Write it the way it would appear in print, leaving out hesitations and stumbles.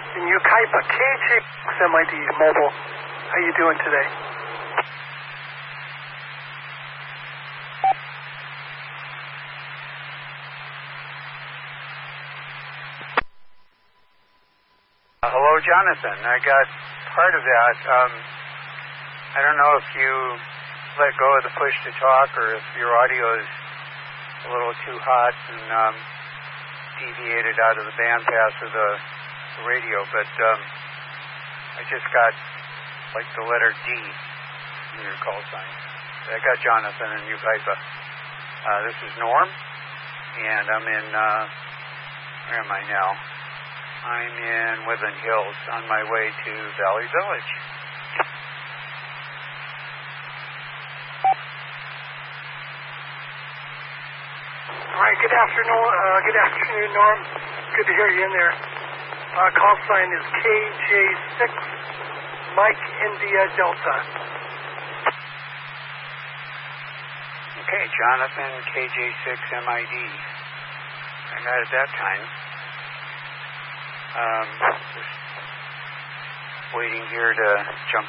in Yucaipa, KJ6MID Mobile. How you doing today? Hello, Jonathan. I got part of that. I don't know if you let go of the push to talk or if your audio is a little too hot and deviated out of the bandpass of the radio, but I just got like the letter D in your call sign. I got Jonathan in Yucaipa. This is Norm, and I'm in, where am I now? I'm in Woodland Hills on my way to Valley Village. All right, good afternoon, Norm. Good to hear you in there. Call sign is KJ6 Mike India Delta. Okay, Jonathan, KJ6MID. I got it that time. Just waiting here to jump